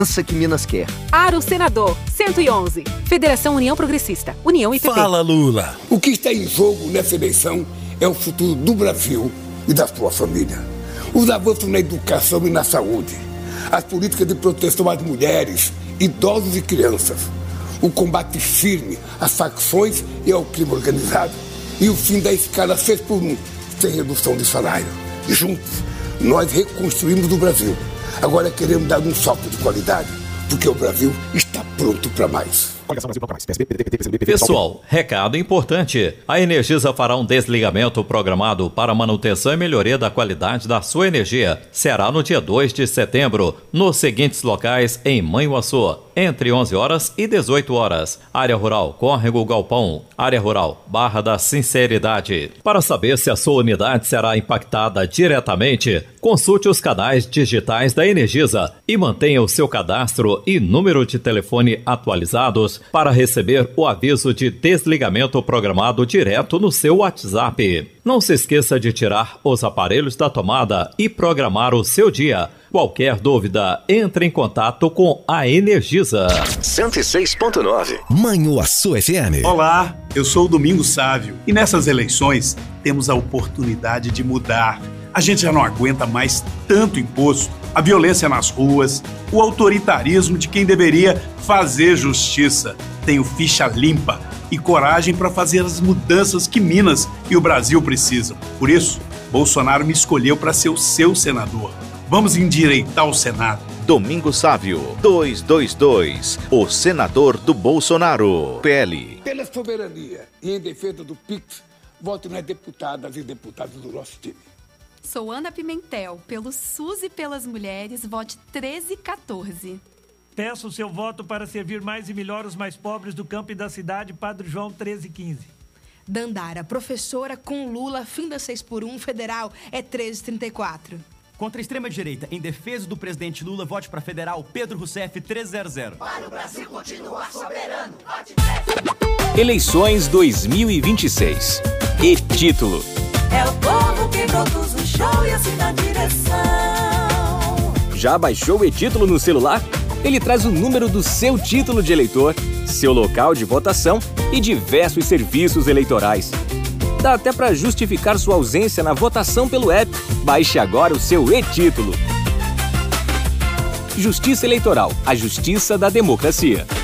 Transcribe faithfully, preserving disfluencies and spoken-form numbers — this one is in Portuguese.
que Minas quer. Aro Senador, cento e onze. Federação União Progressista, União e P P. Fala, Lula. O que está em jogo nessa eleição é o futuro do Brasil e da sua família. Os avanços na educação e na saúde. As políticas de proteção às mulheres, idosos e crianças. O combate firme às facções e ao crime organizado. E o fim da escala seis por um, sem redução de salário. Juntos, nós reconstruímos o Brasil. Agora queremos dar um salto de qualidade, porque o Brasil está pronto para mais. Pessoal, recado importante. A Energisa fará um desligamento programado para manutenção e melhoria da qualidade da sua energia. Será no dia dois de setembro, nos seguintes locais em Manhuaçu, entre onze horas e dezoito horas. Área Rural, Córrego Galpão. Área Rural, Barra da Sinceridade. Para saber se a sua unidade será impactada diretamente, consulte os canais digitais da Energisa e mantenha o seu cadastro e número de telefone atualizados para receber o aviso de desligamento programado direto no seu WhatsApp. Não se esqueça de tirar os aparelhos da tomada e programar o seu dia. Qualquer dúvida, entre em contato com a Energisa. cento e seis ponto nove. Manhuaçu F M. Olá, eu sou o Domingos Sávio e nessas eleições temos a oportunidade de mudar. A gente já não aguenta mais tanto imposto, a violência nas ruas, o autoritarismo de quem deveria fazer justiça. Tenho ficha limpa e coragem para fazer as mudanças que Minas e o Brasil precisam. Por isso, Bolsonaro me escolheu para ser o seu senador. Vamos endireitar o Senado. Domingos Sávio, duzentos e vinte e dois, o senador do Bolsonaro, P L. Pela soberania e em defesa do Pix, voto nas deputadas e deputados do nosso time. Sou Ana Pimentel, pelo SUS e pelas mulheres, vote treze quatorze. Peço o seu voto para servir mais e melhor os mais pobres do campo e da cidade, Padre João treze quinze. Dandara, professora com Lula, fim da seis por um, federal é treze trinta e quatro. Contra a extrema-direita, em defesa do presidente Lula, vote para federal Pedro Rousseff trezentos. Para o Brasil continuar soberano, vote Eleições dois mil e vinte e seis. E-título. É o povo que produz o show e assina a direção. Já baixou o e-título no celular? Ele traz o número do seu título de eleitor, seu local de votação e diversos serviços eleitorais. Dá até para justificar sua ausência na votação pelo app. Baixe agora o seu e-título. Justiça Eleitoral, a justiça da democracia.